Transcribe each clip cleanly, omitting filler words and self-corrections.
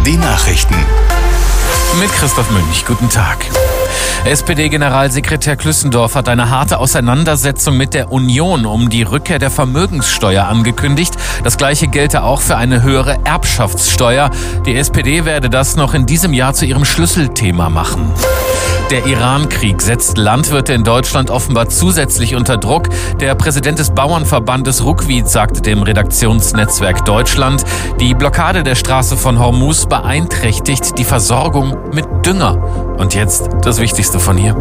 die Nachrichten. Mit Christoph Münch, guten Tag. SPD-Generalsekretär Klüssendorf hat eine harte Auseinandersetzung mit der Union um die Rückkehr der Vermögenssteuer angekündigt. Das Gleiche gelte auch für eine höhere Erbschaftssteuer. Die SPD werde das noch in diesem Jahr zu ihrem Schlüsselthema machen. Der Iran-Krieg setzt Landwirte in Deutschland offenbar zusätzlich unter Druck. Der Präsident des Bauernverbandes Ruckwied sagte dem Redaktionsnetzwerk Deutschland, die Blockade der Straße von Hormuz beeinträchtigt die Versorgung mit Dünger. Und jetzt das Wichtigste von hier.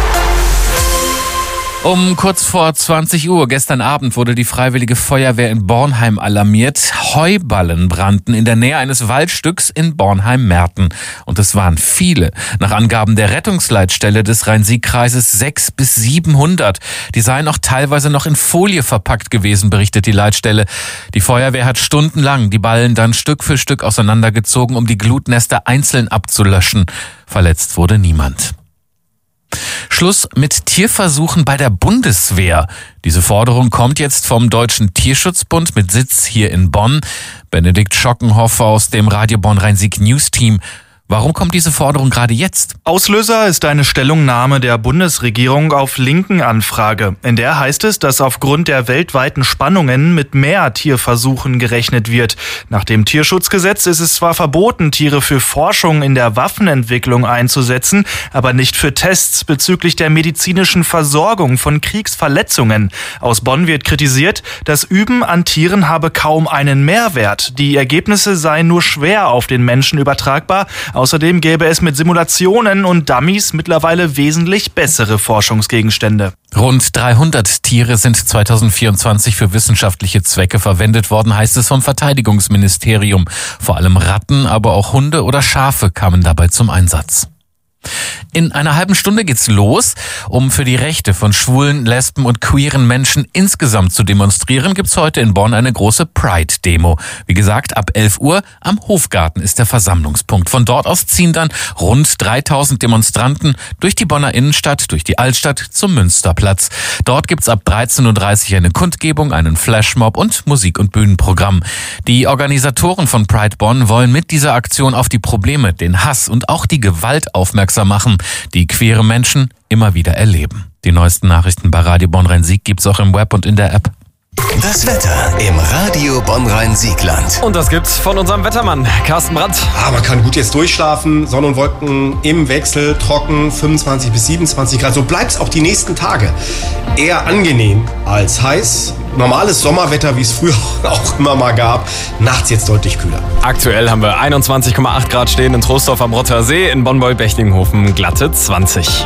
Um kurz vor 20 Uhr gestern Abend wurde die Freiwillige Feuerwehr in Bornheim alarmiert. Heuballen brannten in der Nähe eines Waldstücks in Bornheim-Merten. Und es waren viele. Nach Angaben der Rettungsleitstelle des Rhein-Sieg-Kreises 600 bis 700. Die seien auch teilweise noch in Folie verpackt gewesen, berichtet die Leitstelle. Die Feuerwehr hat stundenlang die Ballen dann Stück für Stück auseinandergezogen, um die Glutnester einzeln abzulöschen. Verletzt wurde niemand. Schluss mit Tierversuchen bei der Bundeswehr. Diese Forderung kommt jetzt vom Deutschen Tierschutzbund mit Sitz hier in Bonn. Benedikt Schockenhoff aus dem Radio Bonn Rhein-Sieg News Team. Warum kommt diese Forderung gerade jetzt? Auslöser ist eine Stellungnahme der Bundesregierung auf linken Anfrage. In der heißt es, dass aufgrund der weltweiten Spannungen mit mehr Tierversuchen gerechnet wird. Nach dem Tierschutzgesetz ist es zwar verboten, Tiere für Forschung in der Waffenentwicklung einzusetzen, aber nicht für Tests bezüglich der medizinischen Versorgung von Kriegsverletzungen. Aus Bonn wird kritisiert, das Üben an Tieren habe kaum einen Mehrwert. Die Ergebnisse seien nur schwer auf den Menschen übertragbar. Außerdem gäbe es mit Simulationen und Dummies mittlerweile wesentlich bessere Forschungsgegenstände. Rund 300 Tiere sind 2024 für wissenschaftliche Zwecke verwendet worden, heißt es vom Verteidigungsministerium. Vor allem Ratten, aber auch Hunde oder Schafe kamen dabei zum Einsatz. In einer halben Stunde geht's los. Um für die Rechte von schwulen, lesben und queeren Menschen insgesamt zu demonstrieren, gibt's heute in Bonn eine große Pride-Demo. Wie gesagt, ab 11 Uhr am Hofgarten ist der Versammlungspunkt. Von dort aus ziehen dann rund 3000 Demonstranten durch die Bonner Innenstadt, durch die Altstadt zum Münsterplatz. Dort gibt's ab 13.30 Uhr eine Kundgebung, einen Flashmob und Musik- und Bühnenprogramm. Die Organisatoren von Pride Bonn wollen mit dieser Aktion auf die Probleme, den Hass und auch die Gewalt aufmerksam machen, die queere Menschen immer wieder erleben. Die neuesten Nachrichten bei Radio Bonn Rhein-Sieg gibt's auch im Web und in der App. Das Wetter im Radio Bonn Rhein-Siegland. Und das gibt's von unserem Wettermann, Carsten Brandt. Man kann gut jetzt durchschlafen, Sonne und Wolken im Wechsel, trocken, 25 bis 27 Grad. So bleibt's auch die nächsten Tage. Eher angenehm als heiß. Normales Sommerwetter, wie es früher auch immer mal gab. Nachts jetzt deutlich kühler. Aktuell haben wir 21,8 Grad stehen in Troisdorf am Rotter See, in Bonn-Beulbechtinghofen glatte 20.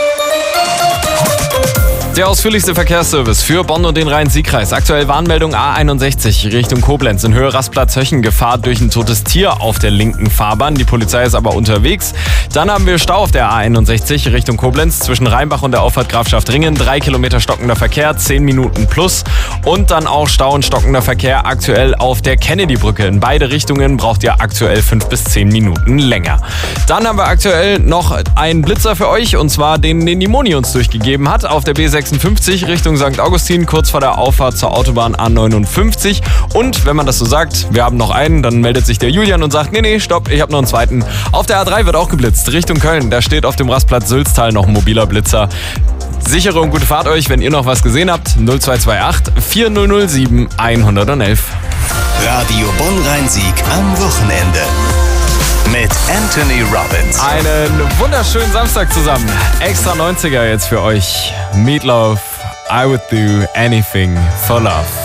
Der ausführlichste Verkehrsservice für Bonn und den Rhein-Sieg-Kreis. Aktuell Warnmeldung A61 Richtung Koblenz in Höhe Rastplatz-Höchen. Gefahr durch ein totes Tier auf der linken Fahrbahn. Die Polizei ist aber unterwegs. Dann haben wir Stau auf der A61 Richtung Koblenz zwischen Rheinbach und der Auffahrt Grafschaft Ringen. 3 Kilometer stockender Verkehr, 10 Minuten plus. Und dann auch Stau und stockender Verkehr aktuell auf der Kennedy-Brücke. In beide Richtungen braucht ihr aktuell 5 bis 10 Minuten länger. Dann haben wir aktuell noch einen Blitzer für euch, und zwar den die Moni uns durchgegeben hat. Auf der B56 Richtung St. Augustin, kurz vor der Auffahrt zur Autobahn A59. Und wenn man das so sagt, wir haben noch einen, dann meldet sich der Julian und sagt, nee, stopp, ich habe noch einen zweiten. Auf der A3 wird auch geblitzt, Richtung Köln. Da steht auf dem Rastplatz Sülztal noch ein mobiler Blitzer. Sichere und gute Fahrt euch, wenn ihr noch was gesehen habt. 0228 4007 111. Radio Bonn Rhein-Sieg am Wochenende. Mit Anthony Robbins. Einen wunderschönen Samstag zusammen. Extra 90er jetzt für euch. Meatloaf, I would do anything for love.